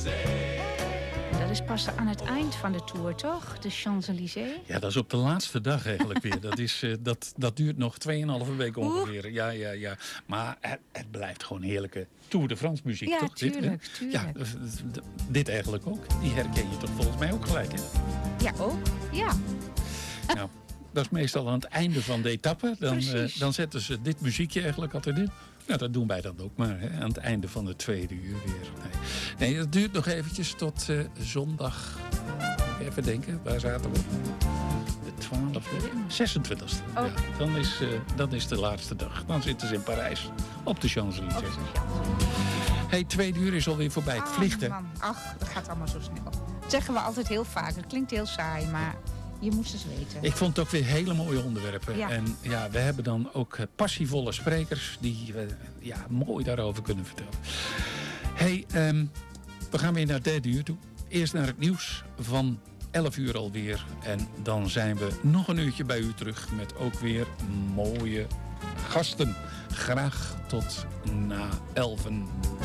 Dat is pas aan het eind van de tour, toch? De Champs-Élysées. Ja, dat is op de laatste dag eigenlijk weer. Dat duurt nog 2,5 week ongeveer. Ja. Maar het blijft gewoon heerlijke Tour de France muziek, Ja, toch? tuurlijk. Ja, dit eigenlijk ook. Die herken je toch volgens mij ook gelijk, hè? Ja, ook. Ja. Nou, dat is meestal aan het einde van de etappe. Dan zetten ze dit muziekje eigenlijk altijd in. Nou, dat doen wij dan ook maar, hè, aan het einde van de tweede uur weer. Nee, dat duurt nog eventjes tot zondag. Even denken, waar zaten we? De 12e, 26e. Oh. Ja, dan is de laatste dag. Dan zitten ze in Parijs op de Champs-Élysées. Hey, 2 uur is alweer voorbij. Het vliegt, hè? Man. Ach, dat gaat allemaal zo snel. Dat zeggen we altijd heel vaak. Het klinkt heel saai, maar je moest eens weten. Ik vond het ook weer hele mooie onderwerpen. Ja. En ja, we hebben dan ook passievolle sprekers die mooi daarover kunnen vertellen. Hey, we gaan weer naar het derde uur toe. Eerst naar het nieuws van 11 uur alweer. En dan zijn we nog een uurtje bij u terug met ook weer mooie gasten. Graag tot na 11.